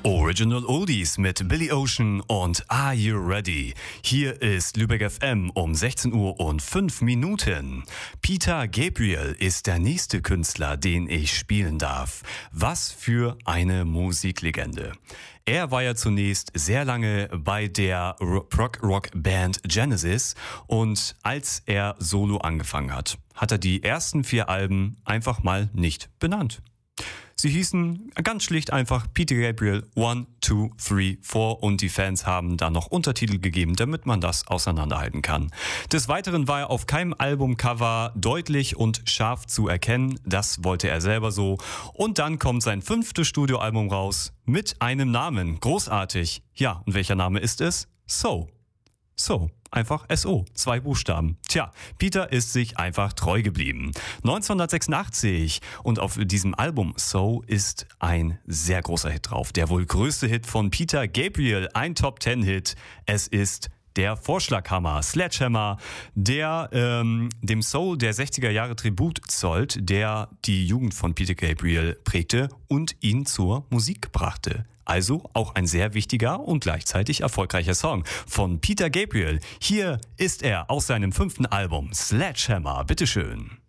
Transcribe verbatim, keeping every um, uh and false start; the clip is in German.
Original Oldies mit Billy Ocean und Are You Ready? Hier ist Lübeck F M um sechzehn Uhr und fünf Minuten. Peter Gabriel ist der nächste Künstler, den ich spielen darf. Was für eine Musiklegende. Er war ja zunächst sehr lange bei der Prog-Rock-Band Genesis und als er solo angefangen hat, hat er die ersten vier Alben einfach mal nicht benannt. Sie hießen ganz schlicht einfach Peter Gabriel eins, zwei, drei, vier und die Fans haben da noch Untertitel gegeben, damit man das auseinanderhalten kann. Des Weiteren war er auf keinem Albumcover deutlich und scharf zu erkennen, das wollte er selber so. Und dann kommt sein fünftes Studioalbum raus mit einem Namen, großartig. Ja, und welcher Name ist es? So. So, einfach S O, zwei Buchstaben. Tja, Peter ist sich einfach treu geblieben. neunzehnhundertsechsundachtzig und auf diesem Album So ist ein sehr großer Hit drauf. Der wohl größte Hit von Peter Gabriel, ein Top-Ten-Hit. Es ist der Vorschlaghammer, Sledgehammer, der ähm, dem Soul der sechziger Jahre Tribut zollt, der die Jugend von Peter Gabriel prägte und ihn zur Musik brachte. Also auch ein sehr wichtiger und gleichzeitig erfolgreicher Song von Peter Gabriel. Hier ist er aus seinem fünften Album Sledgehammer. Bitteschön.